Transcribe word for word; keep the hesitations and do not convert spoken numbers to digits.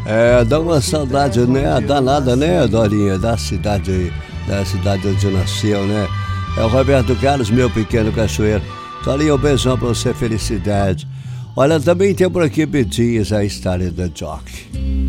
É, dá uma saudade, né? Danada, né, Dorinha? Da cidade, da cidade onde nasceu, né? É o Roberto Carlos, meu pequeno cachoeiro. Dorinha, um beijão pra você, felicidade. Olha, também tem por aqui Bee Gees, a história da Jockey.